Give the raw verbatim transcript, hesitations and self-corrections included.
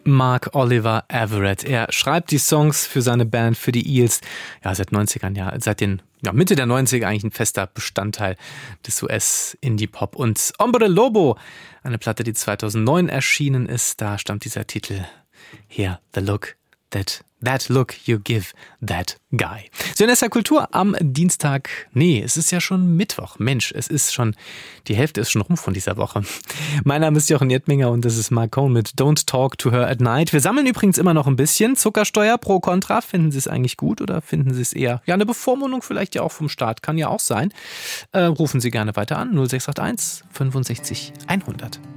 Mark Oliver Everett. Er schreibt die Songs für seine Band, für die Eels, ja, seit neunzigern, ja, seit den ja, Mitte der neunziger eigentlich ein fester Bestandteil des U S-Indie-Pop. Und Hombre Lobo, eine Platte, die zweitausendneun erschienen ist, da stammt dieser Titel her, The Look That That Look You Give That Guy. So in S R Kultur am Dienstag. Nee, es ist ja schon Mittwoch. Mensch, es ist schon, die Hälfte ist schon rum von dieser Woche. Mein Name ist Jochen Jettminger und das ist Mark Cohn mit Don't Talk to Her at Night. Wir sammeln übrigens immer noch ein bisschen Zuckersteuer pro Kontra. Finden Sie es eigentlich gut oder finden Sie es eher, ja, eine Bevormundung vielleicht ja auch vom Staat, kann ja auch sein. Äh, rufen Sie gerne weiter an, null sechs acht eins fünfundsechzig hundert.